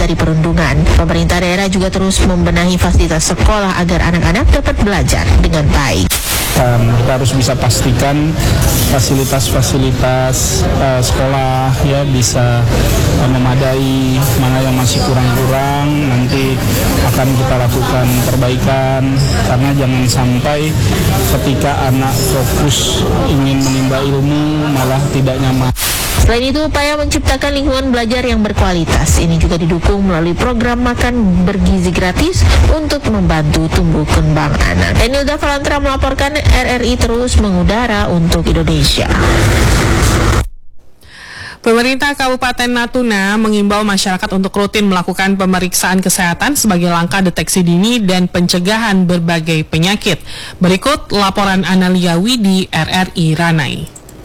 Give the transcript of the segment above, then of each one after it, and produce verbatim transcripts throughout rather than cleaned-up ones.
dari perundungan. Pemerintah daerah juga terus membenahi fasilitas sekolah agar anak-anak dapat belajar dengan baik. Dan kita harus bisa pastikan fasilitas-fasilitas uh, sekolah ya bisa uh, memadai, mana yang masih kurang-kurang nanti akan kita lakukan perbaikan, karena jangan sampai ketika anak fokus ingin menimba ilmu malah tidak nyaman. Selain itu, upaya menciptakan lingkungan belajar yang berkualitas ini juga didukung melalui program makan bergizi gratis untuk membantu tumbuh kembang anak. Enilda Valantra melaporkan, R R I terus mengudara untuk Indonesia. Pemerintah Kabupaten Natuna mengimbau masyarakat untuk rutin melakukan pemeriksaan kesehatan sebagai langkah deteksi dini dan pencegahan berbagai penyakit. Berikut laporan Analia Widi, R R I Ranai.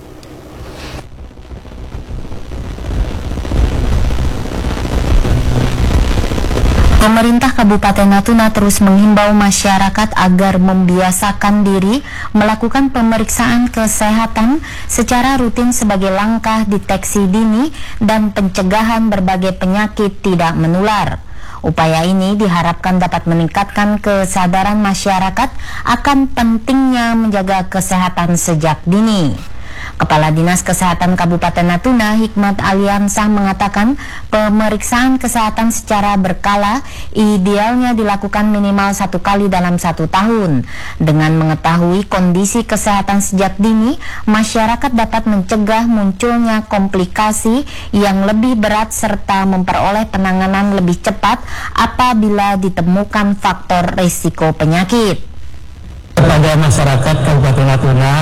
Pemerintah Kabupaten Natuna terus menghimbau masyarakat agar membiasakan diri melakukan pemeriksaan kesehatan secara rutin sebagai langkah deteksi dini dan pencegahan berbagai penyakit tidak menular. Upaya ini diharapkan dapat meningkatkan kesadaran masyarakat akan pentingnya menjaga kesehatan sejak dini. Kepala Dinas Kesehatan Kabupaten Natuna, Hikmat Aliansah, mengatakan pemeriksaan kesehatan secara berkala idealnya dilakukan minimal satu kali dalam satu tahun. Dengan mengetahui kondisi kesehatan sejak dini, masyarakat dapat mencegah munculnya komplikasi yang lebih berat serta memperoleh penanganan lebih cepat apabila ditemukan faktor risiko penyakit. Kepada masyarakat Kabupaten Natuna,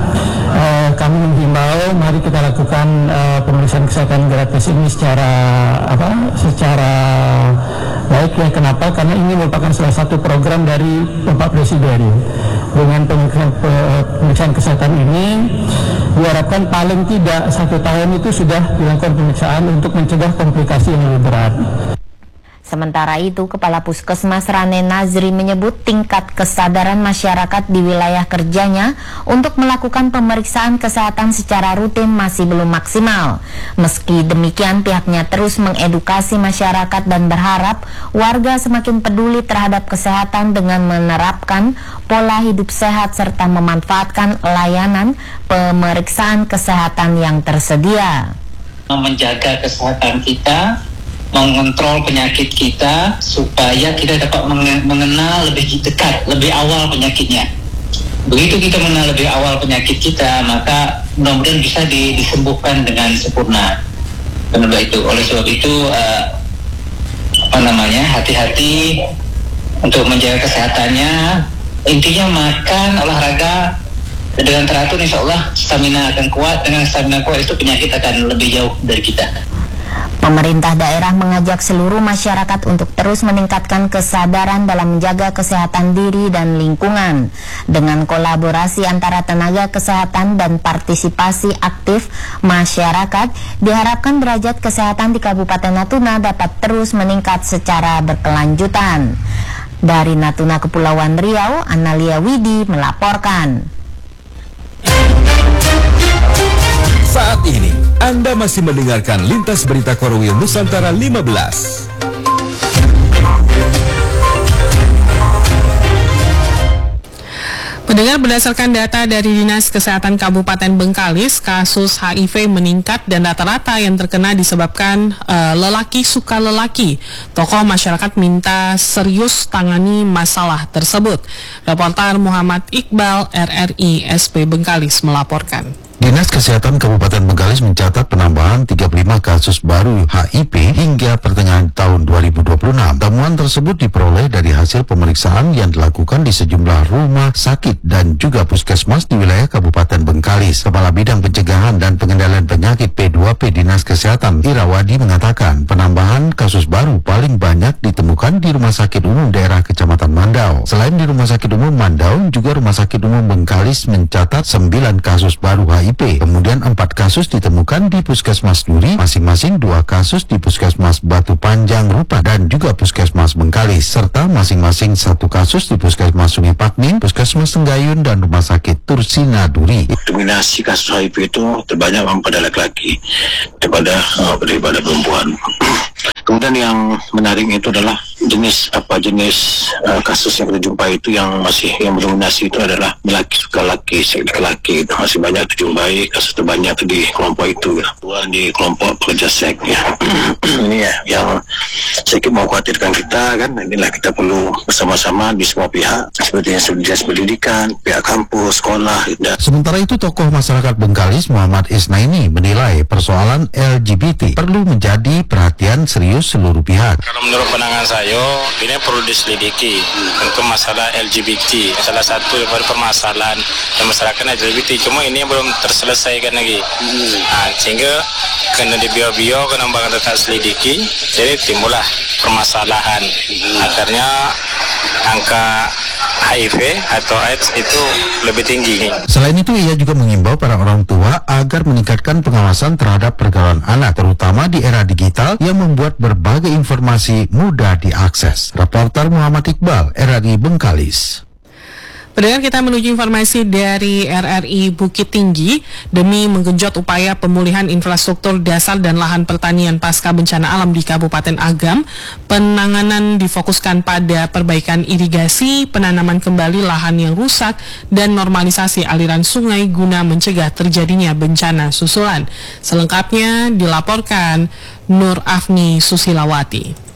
eh, kami menghimbau mari kita lakukan eh, pemeriksaan kesehatan gratis ini secara apa? Secara baik ya. Kenapa? Karena ini merupakan salah satu program dari Bapak Presiden. Dengan pemeriksaan, pemeriksaan kesehatan ini diharapkan paling tidak satu tahun itu sudah dilakukan pemeriksaan untuk mencegah komplikasi yang lebih berat. Sementara itu, Kepala Puskesmas Rane Nazri menyebut tingkat kesadaran masyarakat di wilayah kerjanya untuk melakukan pemeriksaan kesehatan secara rutin masih belum maksimal. Meski demikian, pihaknya terus mengedukasi masyarakat dan berharap warga semakin peduli terhadap kesehatan dengan menerapkan pola hidup sehat serta memanfaatkan layanan pemeriksaan kesehatan yang tersedia. Menjaga kesehatan kita, mengontrol penyakit kita supaya kita dapat mengenal lebih dekat, lebih awal penyakitnya. Begitu kita mengenal lebih awal penyakit kita, maka mudah-mudahan bisa disembuhkan dengan sempurna. Karena itu, oleh sebab itu uh, apa namanya, hati-hati untuk menjaga kesehatannya. Intinya makan, olahraga dengan teratur, insya Allah stamina akan kuat. Dengan stamina kuat itu penyakit akan lebih jauh dari kita. Pemerintah daerah mengajak seluruh masyarakat untuk terus meningkatkan kesadaran dalam menjaga kesehatan diri dan lingkungan. Dengan kolaborasi antara tenaga kesehatan dan partisipasi aktif masyarakat, diharapkan derajat kesehatan di Kabupaten Natuna dapat terus meningkat secara berkelanjutan. Dari Natuna, Kepulauan Riau, Analia Widi melaporkan. Saat ini, Anda masih mendengarkan Lintas Berita Korwil Nusantara lima belas. Pendengar, berdasarkan data dari Dinas Kesehatan Kabupaten Bengkalis, kasus H I V meningkat dan rata-rata yang terkena disebabkan uh, lelaki suka lelaki. Tokoh masyarakat minta serius tangani masalah tersebut. Reporter Muhammad Iqbal, R R I S P Bengkalis melaporkan. Dinas Kesehatan Kabupaten Bengkalis mencatat penambahan tiga puluh lima kasus baru H I V hingga pertengahan tahun dua ribu dua puluh enam. Temuan tersebut diperoleh dari hasil pemeriksaan yang dilakukan di sejumlah rumah sakit dan juga puskesmas di wilayah Kabupaten Bengkalis. Kepala Bidang Pencegahan dan Pengendalian Penyakit P dua P Dinas Kesehatan Irawadi mengatakan penambahan kasus baru paling banyak ditemukan di Rumah Sakit Umum Daerah Kecamatan Mandau. Selain di Rumah Sakit Umum Mandau, juga Rumah Sakit Umum Bengkalis mencatat sembilan kasus baru H I V. Kemudian empat kasus ditemukan di Puskesmas Duri, masing-masing dua kasus di Puskesmas Batu Panjang Rupa dan juga Puskesmas Bengkalis, serta masing-masing satu kasus di Puskesmas Sungai Pakmin, Puskesmas Tenggayun dan Rumah Sakit Tursina Duri. Dominasi kasus H I V itu terbanyak pada laki-laki daripada uh, daripada perempuan. Kemudian yang menarik itu adalah jenis apa jenis uh, kasus yang kita jumpai itu yang masih yang mendominasi itu adalah laki suka laki, seks laki itu masih banyak dijumpai, kasus terbanyak itu di kelompok itu ya. Dua di kelompok pekerja seks ya. Ini ya yang sedikit mengkhawatirkan kita kan. Inilah kita perlu bersama-sama di semua pihak seperti yang dinas pendidikan, pihak kampus, sekolah. Dan Sementara itu, tokoh masyarakat Bengkalis Muhammad Isnaini menilai persoalan L G B T perlu menjadi perhatian serius seluruh pihak. Kalau menurut pandangan saya, ini perlu diselidiki untuk masalah L G B T. Salah satu dari permasalahan yang masyarakat L G B T, cuma ini yang belum terselesaikan lagi. Nah, sehingga kena dibiau-biau, kena bakal tetap selidiki, jadi timbullah permasalahan. Akhirnya angka H I V atau AIDS itu lebih tinggi. Selain itu, ia juga mengimbau para orang tua agar meningkatkan pengawasan terhadap pergaulan anak, terutama di era digital yang membuat berbagai informasi mudah diakses. Reporter Muhammad Iqbal, R R I Bengkalis. Pendengar, kita menuju informasi dari R R I Bukit Tinggi. Demi menggenjot upaya pemulihan infrastruktur dasar dan lahan pertanian pasca bencana alam di Kabupaten Agam, penanganan difokuskan pada perbaikan irigasi, penanaman kembali lahan yang rusak, dan normalisasi aliran sungai guna mencegah terjadinya bencana susulan. Selengkapnya dilaporkan Nur Afni Susilawati.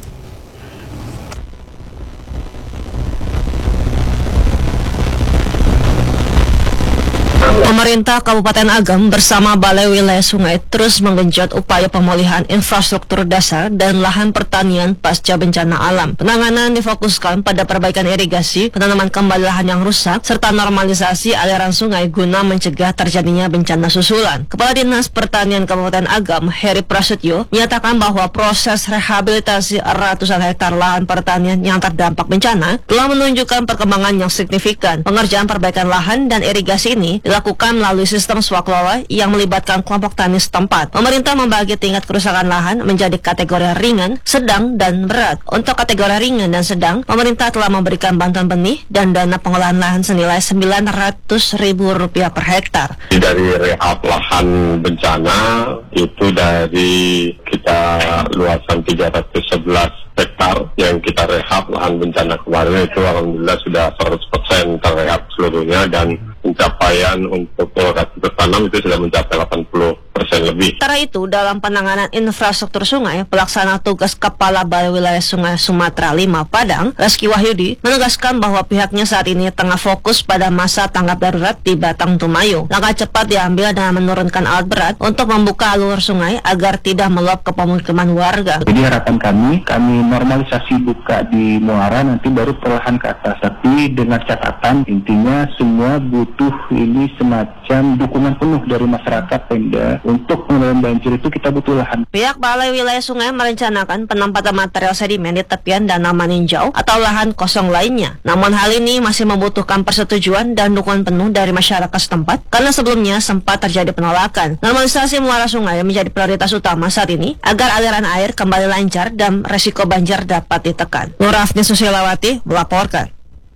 Pemerintah Kabupaten Agam bersama Balai Wilayah Sungai terus menggenjot upaya pemulihan infrastruktur dasar dan lahan pertanian pasca bencana alam. Penanganan difokuskan pada perbaikan irigasi, penanaman kembali lahan yang rusak, serta normalisasi aliran sungai guna mencegah terjadinya bencana susulan. Kepala Dinas Pertanian Kabupaten Agam, Heri Prasetyo, menyatakan bahwa proses rehabilitasi ratusan hektar lahan pertanian yang terdampak bencana telah menunjukkan perkembangan yang signifikan. Pengerjaan perbaikan lahan dan irigasi ini dilakukan melalui sistem swaklola yang melibatkan kelompok tani setempat. Pemerintah membagi tingkat kerusakan lahan menjadi kategori ringan, sedang, dan berat. Untuk kategori ringan dan sedang, pemerintah telah memberikan bantuan benih dan dana pengolahan lahan senilai sembilan ratus ribu rupiah per hektar. Dari rehab lahan bencana itu dari kita luasan tiga ratus sebelas hektar yang kita rehab lahan bencana kemarin itu alhamdulillah sudah seratus persen terrehab seluruhnya, dan pencapaian untuk lokasi bertanam itu sudah mencapai delapan puluh persen lebih. Sementara itu, dalam penanganan infrastruktur sungai, pelaksana tugas Kepala Balai Wilayah Sungai Sumatera lima Padang, Reski Wahyudi, menegaskan bahwa pihaknya saat ini tengah fokus pada masa tanggap darurat di Batang Tumayo. Langkah cepat diambil dengan menurunkan alat berat untuk membuka alur sungai agar tidak meluap ke pemukiman warga. Jadi harapan kami, kami normalisasi buka di muara, nanti baru perlahan ke atas. Tapi dengan catatan, intinya semua butuh ini semacam dukungan penuh dari masyarakat Pemda. Untuk pengelolaan banjir itu kita butuh lahan. Pihak Balai Wilayah Sungai merencanakan penempatan material sedimen di tepian danau Maninjau atau lahan kosong lainnya. Namun hal ini masih membutuhkan persetujuan dan dukungan penuh dari masyarakat setempat karena sebelumnya sempat terjadi penolakan. Normalisasi muara sungai menjadi prioritas utama saat ini agar aliran air kembali lancar dan resiko banjir dapat ditekan. Nur Afni Susilawati melaporkan.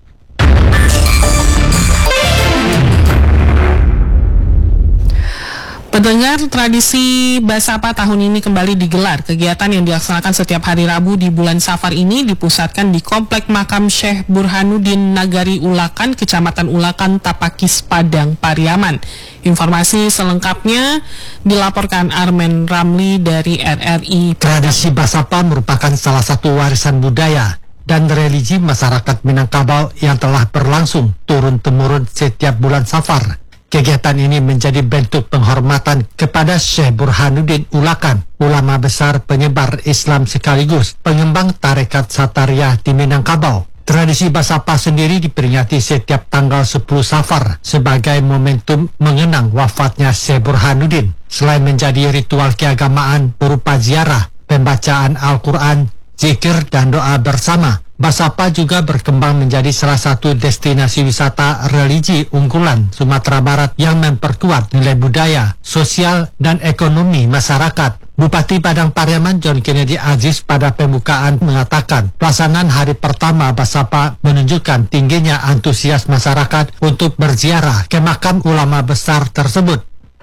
Pendengar, tradisi Basapa tahun ini kembali digelar. Kegiatan yang dilaksanakan setiap hari Rabu di bulan Safar ini dipusatkan di Komplek Makam Syekh Burhanuddin Nagari Ulakan, Kecamatan Ulakan, Tapakis, Padang, Pariaman. Informasi selengkapnya dilaporkan Armen Ramli dari R R I. Tradisi Basapa merupakan salah satu warisan budaya dan religi masyarakat Minangkabau yang telah berlangsung turun-temurun setiap bulan Safar. Kegiatan ini menjadi bentuk penghormatan kepada Syekh Burhanuddin Ulakan, ulama besar penyebar Islam sekaligus pengembang tarekat Satariyah di Minangkabau. Tradisi Basapa sendiri diperingati setiap tanggal sepuluh Safar sebagai momentum mengenang wafatnya Syekh Burhanuddin. Selain menjadi ritual keagamaan berupa ziarah, pembacaan Al-Quran, zikir, dan doa bersama, Basapa juga berkembang menjadi salah satu destinasi wisata religi unggulan Sumatera Barat yang memperkuat nilai budaya, sosial, dan ekonomi masyarakat. Bupati Padang Pariaman John Kennedy Aziz pada pembukaan mengatakan pelaksanaan hari pertama Basapa menunjukkan tingginya antusias masyarakat untuk berziarah ke makam ulama besar tersebut.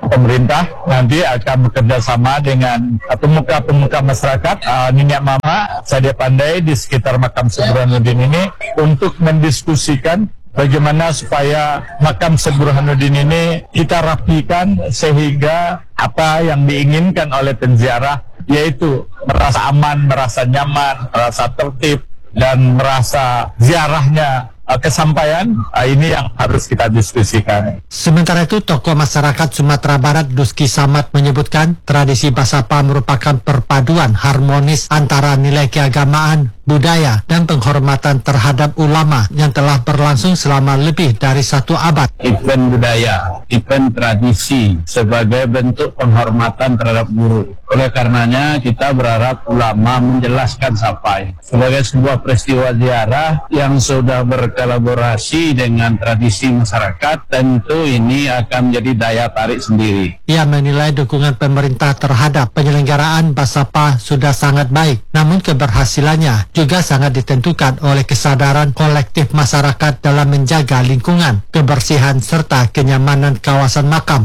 Pemerintah nanti akan bekerja sama dengan pemuka-pemuka masyarakat uh, Niniak Mama, Sadia Pandai di sekitar makam Syekh Burhanuddin ini untuk mendiskusikan bagaimana supaya makam Syekh Burhanuddin ini kita rapikan sehingga apa yang diinginkan oleh penziarah, yaitu merasa aman, merasa nyaman, merasa tertib, dan merasa ziarahnya kesampaian, ini yang harus kita diskusikan. Sementara itu, tokoh masyarakat Sumatera Barat Duski Samad menyebutkan tradisi Basapa merupakan perpaduan harmonis antara nilai keagamaan, budaya, dan penghormatan terhadap ulama yang telah berlangsung selama lebih dari satu abad. Event budaya, event tradisi sebagai bentuk penghormatan terhadap guru. Oleh karenanya kita berharap ulama menjelaskan sampai sebagai sebuah peristiwa ziarah yang sudah berkolaborasi dengan tradisi masyarakat, tentu ini akan menjadi daya tarik sendiri. Ia menilai dukungan pemerintah terhadap penyelenggaraan Basapa sudah sangat baik, namun keberhasilannya juga sangat ditentukan oleh kesadaran kolektif masyarakat dalam menjaga lingkungan, kebersihan, serta kenyamanan kawasan makam.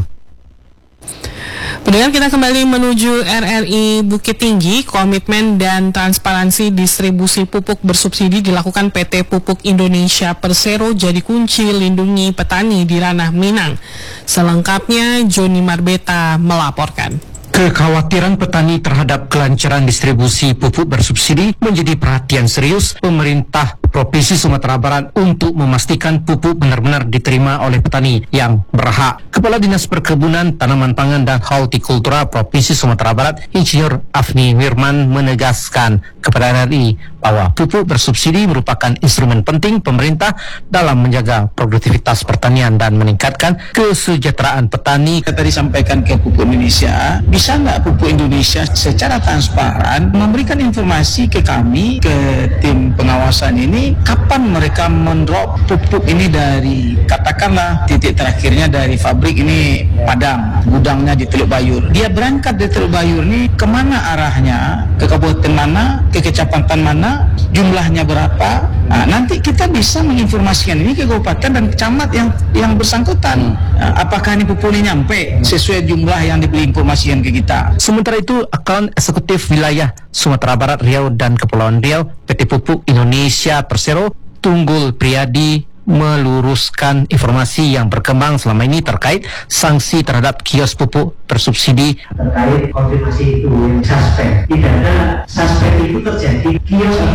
Pendengar, kita kembali menuju R R I Bukit Tinggi. Komitmen dan transparansi distribusi pupuk bersubsidi dilakukan P T Pupuk Indonesia Persero jadi kunci lindungi petani di ranah Minang. Selengkapnya Joni Marbeta melaporkan. Kekhawatiran petani terhadap kelancaran distribusi pupuk bersubsidi menjadi perhatian serius pemerintah Provinsi Sumatera Barat untuk memastikan pupuk benar-benar diterima oleh petani yang berhak. Kepala Dinas Perkebunan, Tanaman Pangan dan Hortikultura Provinsi Sumatera Barat, Insinyur Afni Wirman menegaskan kepada R R I bahwa pupuk bersubsidi merupakan instrumen penting pemerintah dalam menjaga produktivitas pertanian dan meningkatkan kesejahteraan petani. Kita disampaikan ke Pupuk Indonesia, bisa nggak Pupuk Indonesia secara transparan memberikan informasi ke kami, ke tim pengawasan ini, kapan mereka mendrop pupuk ini dari, katakanlah titik terakhirnya dari pabrik ini Padang, gudangnya di Teluk Bayur. Dia berangkat di Teluk Bayur ini kemana arahnya, ke kabupaten mana, ke kecamatan mana, jumlahnya berapa. Nah, nanti kita bisa menginformasikan ini ke kabupaten dan camat yang yang bersangkutan. Nah, apakah ini pupuk ini nyampe sesuai jumlah yang diberi informasikan ke kita. Sementara itu, Akun Eksekutif Wilayah Sumatera Barat, Riau dan Kepulauan Riau, P T Pupuk Indonesia Persero, Tunggul Priyadi, meluruskan informasi yang berkembang selama ini terkait sanksi terhadap kios pupuk bersubsidi. Terkait konfirmasi itu yang suspek, tidak ada suspek itu terjadi kios